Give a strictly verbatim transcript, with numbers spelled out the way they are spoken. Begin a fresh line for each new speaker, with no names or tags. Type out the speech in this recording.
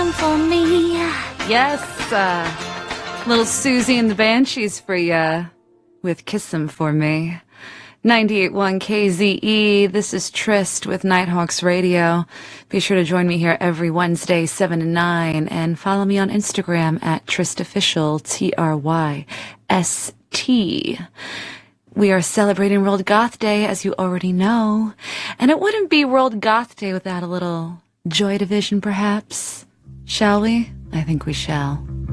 'em for me. Yes, uh, little Susie and the Banshees for ya with Kiss 'em for me. ninety-eight point one K Z E, this is Tryst with Nighthawks Radio. Be sure to join me here every Wednesday, seven to nine, and follow me on Instagram at TrystOfficial, T R Y S T. We are celebrating World Goth Day, as you already know, and it wouldn't be World Goth Day without a little Joy Division, perhaps. Shall we? I think we shall.